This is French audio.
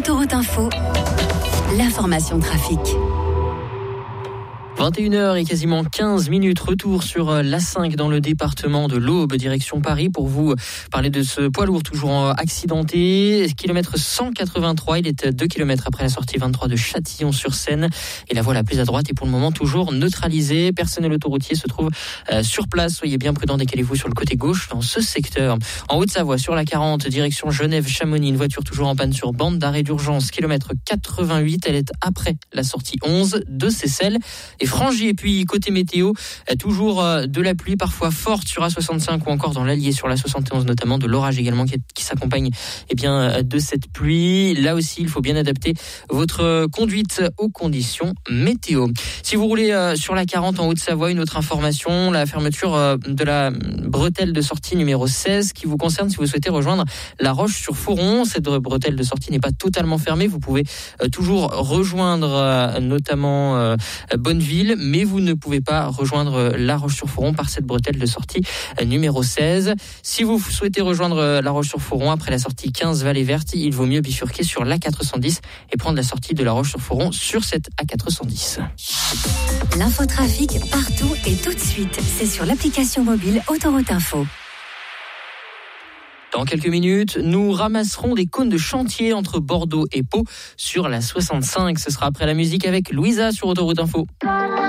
Autoroute Info, l'information trafic. 21h et quasiment 15 minutes, retour sur l'A5 dans le département de l'Aube, direction Paris, pour vous parler de ce poids lourd toujours accidenté. Kilomètre 183, il est 2 km après la sortie 23 de Châtillon-sur-Seine. Et la voie la plus à droite est pour le moment toujours neutralisée. Personnel autoroutier se trouve sur place. Soyez bien prudents, décalez-vous sur le côté gauche dans ce secteur. En Haute-Savoie, sur la 40, direction Genève-Chamonix, une voiture toujours en panne sur bande d'arrêt d'urgence, kilomètre 88. Elle est après la sortie 11 de Seyssel et Frangy. Et puis côté météo, toujours de la pluie parfois forte sur A65 ou encore dans l'Allier sur la 71, notamment de l'orage également qui s'accompagne de cette pluie. Là aussi, il faut bien adapter votre conduite aux conditions météo. Si vous roulez sur la 40 en Haute-Savoie, une autre information, la fermeture de la bretelle de sortie numéro 16 qui vous concerne si vous souhaitez rejoindre La Roche-sur-Foron. Cette bretelle de sortie n'est pas totalement fermée, vous pouvez toujours rejoindre notamment Bonneville, mais vous ne pouvez pas rejoindre La Roche-sur-Foron par cette bretelle de sortie numéro 16. Si vous souhaitez rejoindre La Roche-sur-Foron après la sortie 15 Vallée Verte, il vaut mieux bifurquer sur l'A410 et prendre la sortie de La Roche-sur-Foron sur cette A410. L'infotrafic partout et tout de suite, c'est sur l'application mobile Autoroute Info. Dans quelques minutes, nous ramasserons des cônes de chantier entre Bordeaux et Pau sur la 65. Ce sera après la musique avec Louisa sur Autoroute Info.